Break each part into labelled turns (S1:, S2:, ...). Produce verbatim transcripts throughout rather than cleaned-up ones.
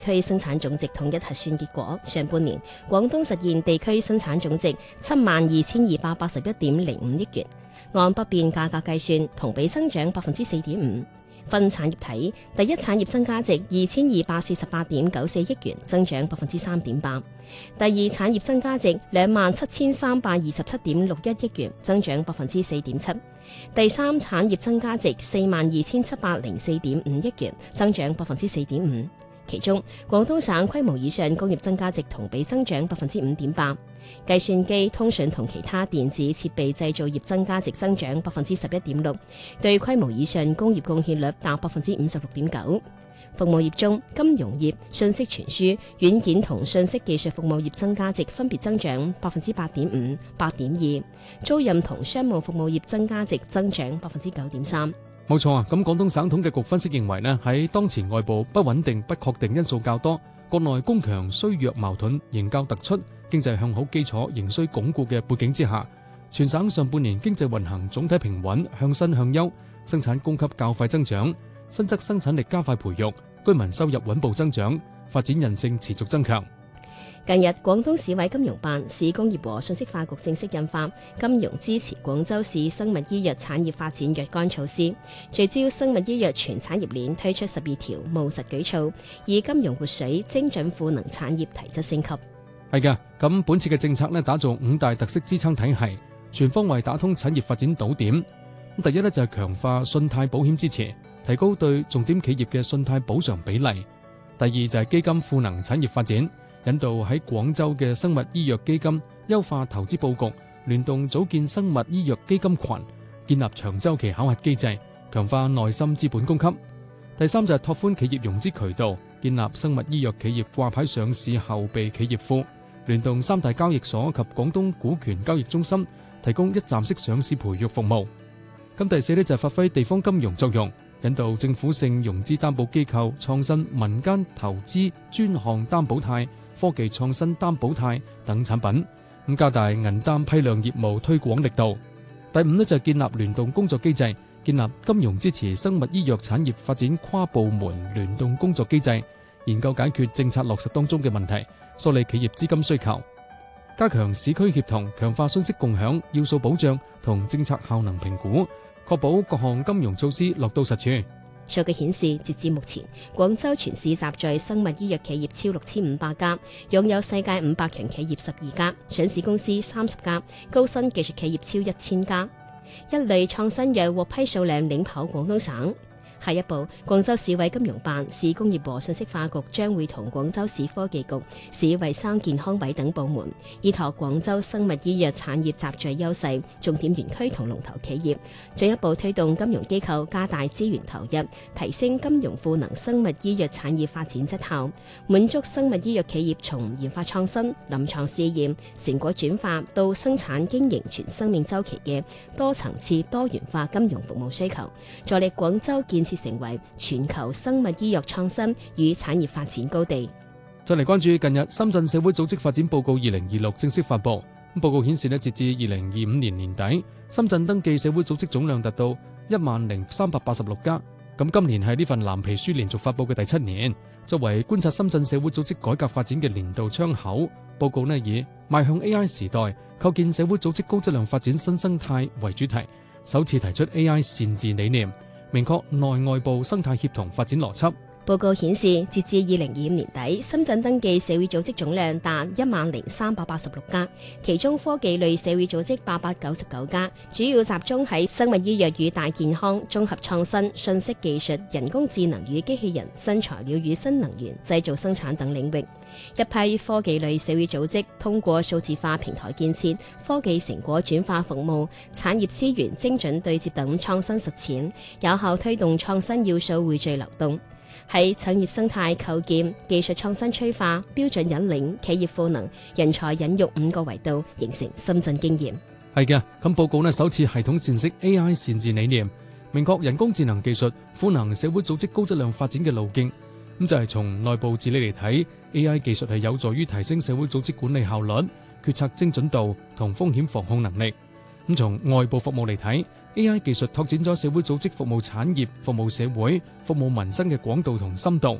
S1: 區生產總值統一核算結果，上半年廣東實現地區生產總值七萬二千二百八十一點零五億元，按不變價格計算，同比增長百分之四點五。分產業睇，第一產業增加值二千二百四十八點九四億元，增長百分之三點八；第二產業增加值兩萬七千三百二十七點六一億元，增長百分之四點七；第三產業增加值四萬二千七百零四點五億元，增長百分之四點五。其中，廣東省規模以上工業增加值同比增長百分之五點八，計算機、通訊同其他電子設備製造業增加值增長百分之十一點六，對規模以上工業貢獻率達百分之五十六點九。服務業中，金融業、信息傳輸、軟件同信息技術服務業增加值分別增長百分之八點五、八點二，租賃同商務服務業增加值增長百分之九點三。
S2: 冇錯啊！咁廣東省統計局分析認為呢，喺當前外部不穩定、不確定因素較多，國內供強需弱矛盾仍較突出，經濟向好基礎仍需鞏固嘅背景之下，全省上半年經濟運行總體平穩，向新向優，生產供給較快增長，新增生產力加快培育，居民收入穩步增長，發展韌性持續增強。
S1: 近日，廣東市委金融辦、市工業和信息化局正式印發《金融支持廣州市生物醫藥產業發展若干措施》，聚焦生物醫藥全產業鏈，推出十二條務實舉措，以金融活水精準賦能產業提質升級。
S2: 係嘅，咁本次嘅政策呢，打造五大特色支撐體系，全方位打通產業發展島點。第一呢，就係強化信貸保險支持，提高對重點企業嘅信貸補償比例。第二就係基金賦能產業發展，引導喺廣州嘅生物醫藥基金優化投資佈局，聯動組建生物醫藥基金群，建立長週期考核機制，強化內心資本供給。第三就係拓寬企業融資渠道，建立生物醫藥企業掛牌上市後備企業庫，聯動三大交易所及廣東股權交易中心，提供一站式上市培育服務。咁第四呢，就係發揮地方金融作用，引導政府性融資擔保機構創新民間投資專項擔保貸、科技創新擔保貸等產品，咁加大銀擔批量業務推廣力度。第五呢，就係建立聯動工作機制，建立金融支持生物醫藥產業發展跨部門聯動工作機制，研究解決政策落實當中嘅問題，梳理企業資金需求，加強市區協同，強化信息共享、要素保障同政策效能評估，確保各項金融措施落到實處。
S1: 數據顯示，截至目前，廣州全市集聚生物醫藥企業超六千五百家，擁有世界五百強企業十二家，上市公司三十家，高新技術企業超一千家，一類創新藥獲批數量領跑廣東省。下一步，廣州市委金融辦、市工業和信息化局將會同廣州市科技局、市衛生健康委等部門，依託廣州生物醫藥產業集聚優勢、重點園區同龍頭企業，進一步推動金融機構加大資源投入，提升金融賦能生物醫藥產業發展質效，滿足生物醫藥企業從研發創新、臨床試驗、成果轉化到生產經營全生命週期嘅多層次多元化金融服務需求，助力廣州建設成為全球生物醫藥創新與產業發展高地。
S2: 再嚟關注近日深圳社會組織發展報告二零二六正式發布。報告顯示咧，截至二零二五年年底，深圳登記社會組織總量達到一萬零三百八十六家。咁今年係呢份藍皮書連續發布嘅第七年，作為觀察深圳社會組織改革發展嘅年度窗口。報告呢以邁向 A I 時代，構建社會組織高質量發展新生態為主題，首次提出 A I 善治理念，明確內外部生態協同發展邏輯。
S1: 報告顯示，截至二零二五年底，深圳登記社會組織總量達一萬零三百八十六家，其中科技類社會組織八百九十九家，主要集中喺生物醫藥與大健康、綜合創新、信息技術、人工智能與機器人、新材料與新能源、製造生產等領域。一批科技類社會組織通過數字化平台建設、科技成果轉化服務、產業資源精準對接等創新實踐，有效推動創新要素匯聚流動。喺產業生態構建、技術創新催化、標準引領、企業賦能、人才引育五個維度，形成深圳經驗。
S2: 係嘅，咁報告呢首次系統闡釋 A I 善治理念，明確人工智能技術賦能社會組織高質量發展嘅路徑。咁就係從內部治理嚟睇 ，A I 技術係有助於提升社會組織管理效率、決策精準度同風險防控能力。咁從外部服務嚟睇，A I 技術拓展咗社會組織服務產業、服務社會、服務民生嘅廣度同深度。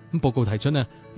S2: 咁報告提出呢